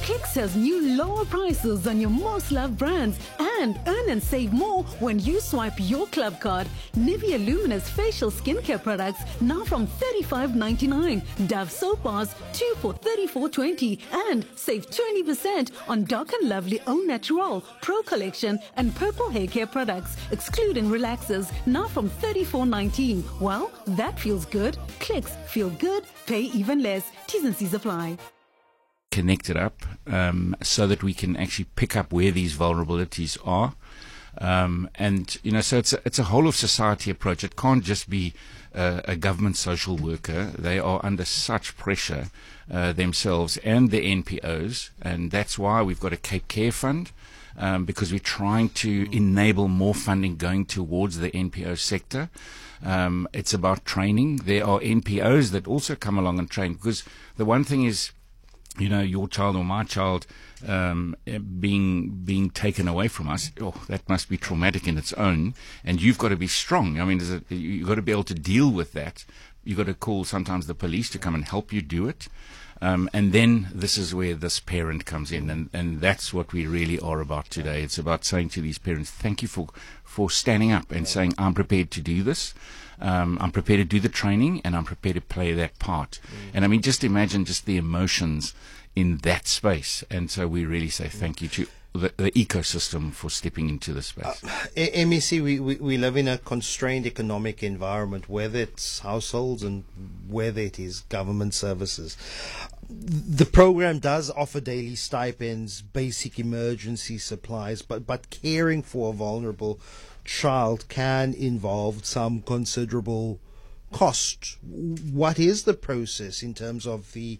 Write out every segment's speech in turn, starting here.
Clicks has new lower prices on your most loved brands and earn and save more when you swipe your club card. Nivea Luminous facial skincare products now from $35.99. Dove soap bars 2 for $34.20 and save 20% on Dark and Lovely Au Naturel Pro Collection and Purple Hair Care products, excluding relaxers, now from $34.19. Well, that feels good. Clicks, feel good, pay even less. T's and C's apply. Connect it up so that we can actually pick up where these vulnerabilities are. And, you know, so it's a whole of society approach. It can't just be a government social worker. They are under such pressure themselves and the NPOs, and that's why we've got a Cape Care Fund, because we're trying to enable more funding going towards the NPO sector. It's about training. There are NPOs that also come along and train, because the one thing is, you know, your child or my child being taken away from us, that must be traumatic in its own, and you've got to be strong. I mean, you've got to be able to deal with that. You've got to call sometimes the police to come and help you do it. And then this is where this parent comes in, and that's what we really are about today. It's about saying to these parents, thank you for standing up and saying, I'm prepared to do this. I'm prepared to do the training, and I'm prepared to play that part. And I mean, just imagine just the emotions in that space. And so we really say thank you to the ecosystem for stepping into this space. MEC, we live in a constrained economic environment, whether it's households and whether it is government services. The program does offer daily stipends, basic emergency supplies, but caring for a vulnerable child can involve some considerable cost. What is the process in terms of the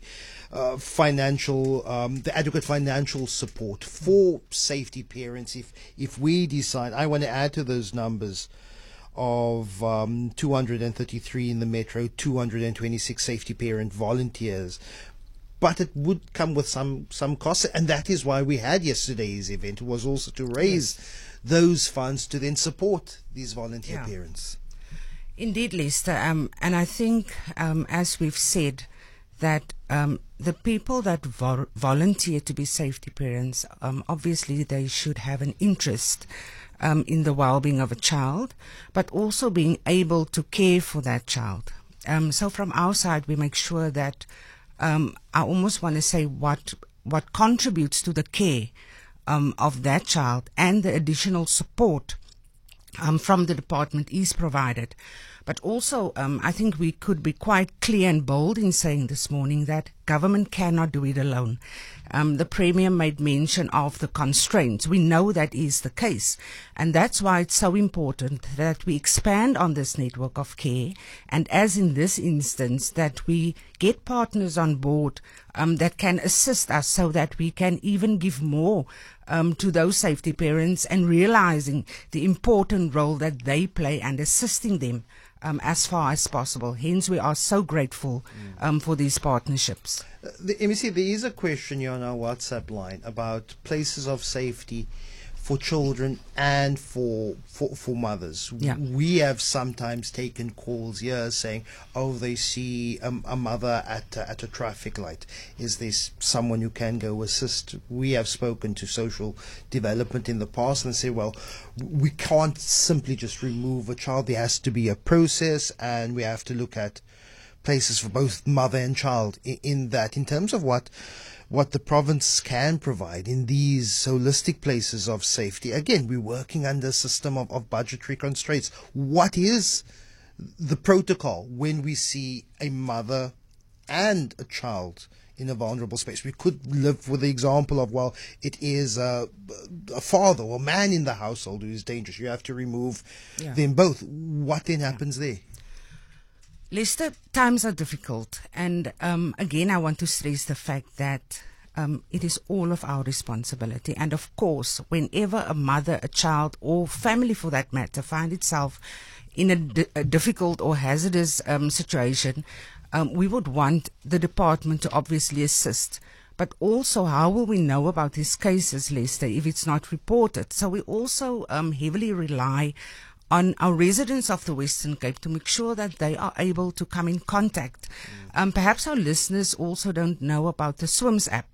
the adequate financial support for safety parents if we decide, I want to add to those numbers of 233 in the metro, 226 safety parent volunteers, but it would come with some costs, and that is why we had yesterday's event. It was also to raise those funds to then support these volunteer parents. Indeed, Lester, and I think, as we've said, that the people that volunteer to be safety parents, obviously they should have an interest in the well-being of a child, but also being able to care for that child. So from our side, we make sure that I almost want to say what contributes to the care of that child and the additional support from the department is provided. But also, I think we could be quite clear and bold in saying this morning that government cannot do it alone. The Premier made mention of the constraints. We know that is the case. And that's why it's so important that we expand on this network of care. And as in this instance, that we get partners on board that can assist us so that we can even give more to those safety parents, and realizing the important role that they play and assisting them as far as possible. Hence, we are so grateful for these partnerships. MEC, there is a question here on our WhatsApp line about places of safety for children and for mothers. Yeah. We have sometimes taken calls here saying, they see a mother at a traffic light. Is there someone who can go assist? We have spoken to social development in the past and say, well, we can't simply just remove a child. There has to be a process, and we have to look at places for both mother and child in that, in terms of what the province can provide in these holistic places of safety. Again, we're working under a system of budgetary constraints. What is the protocol when we see a mother and a child in a vulnerable space? We could live with the example of, well, it is a father or man in the household who is dangerous. You have to remove them both. What then happens there? Lester, times are difficult, and again, I want to stress the fact that it is all of our responsibility. And of course, whenever a mother, a child, or family for that matter find itself in a difficult or hazardous situation, we would want the department to obviously assist. But also, how will we know about these cases, Lester, if it's not reported? So we also heavily rely on our residents of the Western Cape to make sure that they are able to come in contact. Perhaps our listeners also don't know about the SWIMS app.